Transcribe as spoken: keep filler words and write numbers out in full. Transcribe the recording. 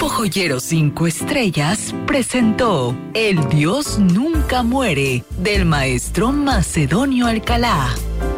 Grupo Joyero Cinco Estrellas presentó El Dios Nunca Muere, del maestro Macedonio Alcalá.